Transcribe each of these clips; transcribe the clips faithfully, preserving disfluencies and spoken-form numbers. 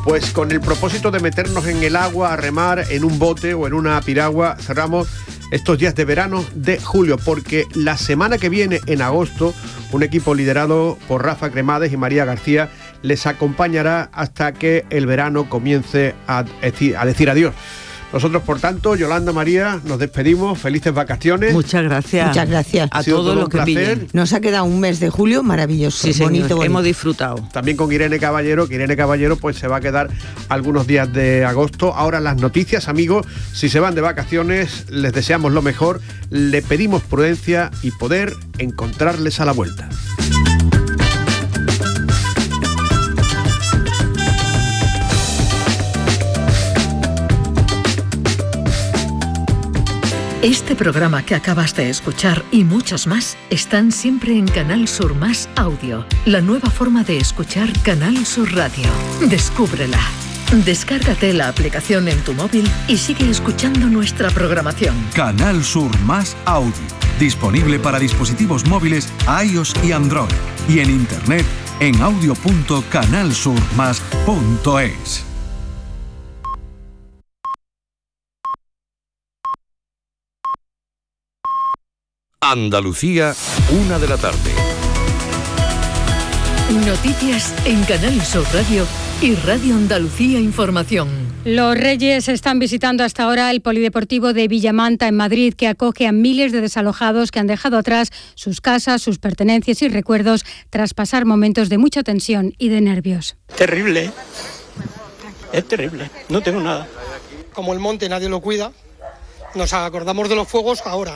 Pues con el propósito de meternos en el agua, a remar en un bote o en una piragua, cerramos estos días de verano de julio, porque la semana que viene, en agosto, un equipo liderado por Rafa Cremades y María García les acompañará hasta que el verano comience a decir, a decir adiós. Nosotros, por tanto, Yolanda, María, nos despedimos. Felices vacaciones. Muchas gracias. Muchas gracias. A todos los que pillen. Nos ha quedado un mes de julio maravilloso. Sí, bonito, señor. bonito. Hemos disfrutado. También con Irene Caballero, que Irene Caballero pues se va a quedar algunos días de agosto. Ahora las noticias, amigos. Si se van de vacaciones, les deseamos lo mejor. Le pedimos prudencia y poder encontrarles a la vuelta. Este programa que acabas de escuchar y muchos más están siempre en Canal Sur Más Audio, la nueva forma de escuchar Canal Sur Radio. Descúbrela. Descárgate la aplicación en tu móvil y sigue escuchando nuestra programación. Canal Sur Más Audio, disponible para dispositivos móviles iOS y Android, y en internet en audio punto canal sur más punto es. Andalucía, una de la tarde. Noticias en Canal Sur Radio y Radio Andalucía Información. Los Reyes están visitando hasta ahora el Polideportivo de Villamanta en Madrid, que acoge a miles de desalojados que han dejado atrás sus casas, sus pertenencias y recuerdos tras pasar momentos de mucha tensión y de nervios. Terrible, es terrible, no tengo nada. Como el monte nadie lo cuida, nos acordamos de los fuegos ahora.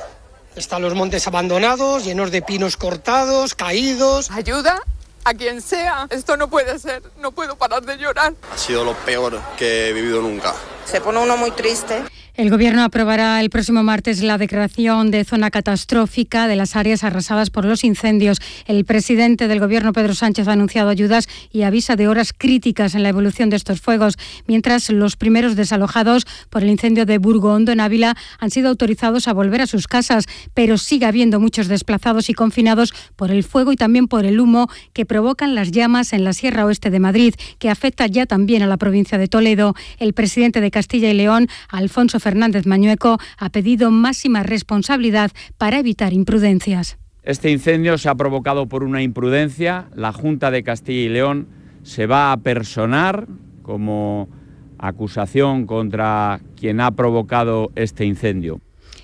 Están los montes abandonados, llenos de pinos cortados, caídos. Ayuda a quien sea. Esto no puede ser. No puedo parar de llorar. Ha sido lo peor que he vivido nunca. Se pone uno muy triste. El Gobierno aprobará el próximo martes la declaración de zona catastrófica de las áreas arrasadas por los incendios. El presidente del Gobierno, Pedro Sánchez, ha anunciado ayudas y avisa de horas críticas en la evolución de estos fuegos, mientras los primeros desalojados por el incendio de Burgo Hondo, en Ávila, han sido autorizados a volver a sus casas, pero sigue habiendo muchos desplazados y confinados por el fuego y también por el humo que provocan las llamas en la Sierra Oeste de Madrid, que afecta ya también a la provincia de Toledo. El presidente de Castilla y León, Alfonso Fernández Mañueco, ha pedido máxima responsabilidad para evitar imprudencias. Este incendio se ha provocado por una imprudencia. La Junta de Castilla y León se va a personar como acusación contra quien ha provocado este incendio.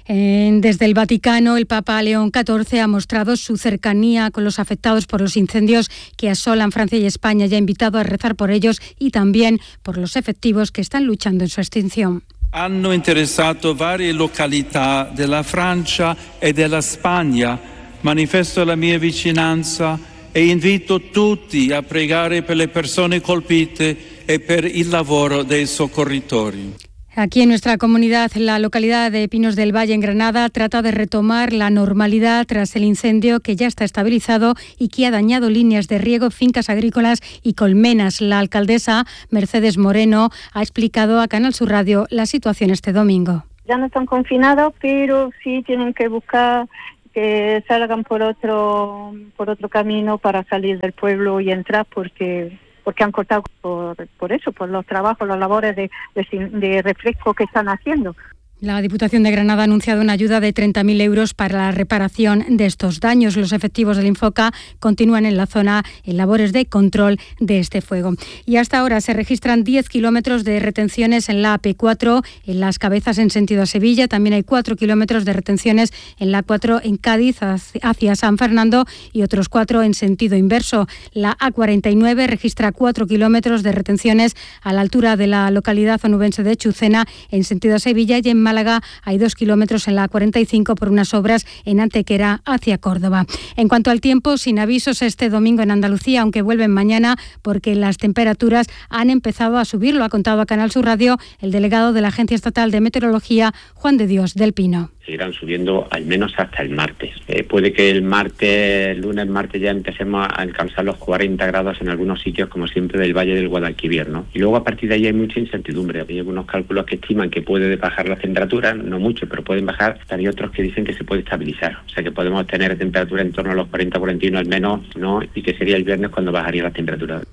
Desde el Vaticano, el Papa León catorce ha mostrado su cercanía con los afectados por los incendios que asolan Francia y España y ha invitado a rezar por ellos y también por los efectivos que están luchando en su extinción. Hanno interessato varie località della Francia e della Spagna. Manifesto la mia vicinanza e invito tutti a pregare per le persone colpite e per il lavoro dei soccorritori. Aquí en nuestra comunidad, la localidad de Pinos del Valle, en Granada, trata de retomar la normalidad tras el incendio que ya está estabilizado y que ha dañado líneas de riego, fincas agrícolas y colmenas. La alcaldesa, Mercedes Moreno, ha explicado a Canal Sur Radio la situación este domingo. Ya no están confinados, pero sí tienen que buscar que salgan por otro, por otro camino para salir del pueblo y entrar, porque... porque han cortado por, por eso, por los trabajos, las labores de, de, de refresco que están haciendo. La Diputación de Granada ha anunciado una ayuda de treinta mil euros para la reparación de estos daños. Los efectivos del Infoca continúan en la zona en labores de control de este fuego. Y hasta ahora se registran diez kilómetros de retenciones en la A P cuatro, en Las Cabezas en sentido a Sevilla. También hay cuatro kilómetros de retenciones en la A cuatro en Cádiz hacia San Fernando y otros cuatro en sentido inverso. La A cuarenta y nueve registra cuatro kilómetros de retenciones a la altura de la localidad onubense de Chucena en sentido a Sevilla y en Málaga hay dos kilómetros en la A cuarenta y cinco por unas obras en Antequera hacia Córdoba. En cuanto al tiempo, sin avisos este domingo en Andalucía, aunque vuelven mañana porque las temperaturas han empezado a subir. Lo ha contado a Canal Sur Radio el delegado de la Agencia Estatal de Meteorología, Juan de Dios del Pino. Seguirán subiendo al menos hasta el martes. Eh, puede que el martes, el lunes, martes ya empecemos a alcanzar los cuarenta grados en algunos sitios, como siempre del Valle del Guadalquivir, ¿no? Y luego a partir de ahí hay mucha incertidumbre. Hay algunos cálculos que estiman que puede bajar la temperatura, no mucho, pero pueden bajar. Hay otros que dicen que se puede estabilizar. O sea que podemos tener temperatura en torno a los cuarenta, cuarenta y uno al menos, ¿no? Y que sería el viernes cuando bajaría la temperatura.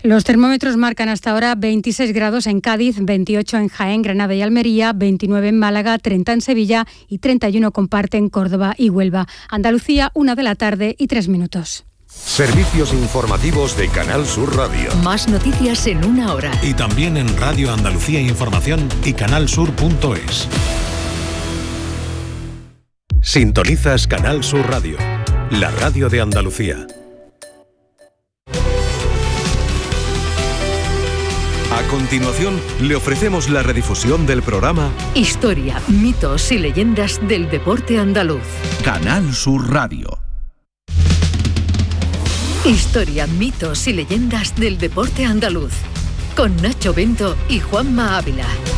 Los termómetros marcan hasta ahora veintiséis grados en Cádiz, veintiocho en Jaén, Granada y Almería, veintinueve en Málaga, treinta en Sevilla y treinta y uno comparten Córdoba y Huelva. Andalucía, una de la tarde y tres minutos. Servicios informativos de Canal Sur Radio. Más noticias en una hora. Y también en Radio Andalucía Información y canalsur punto es. Sintonizas Canal Sur Radio, la radio de Andalucía. A continuación, le ofrecemos la redifusión del programa Historia, mitos y leyendas del deporte andaluz. Canal Sur Radio. Historia, mitos y leyendas del deporte andaluz. Con Nacho Bento y Juanma Ávila.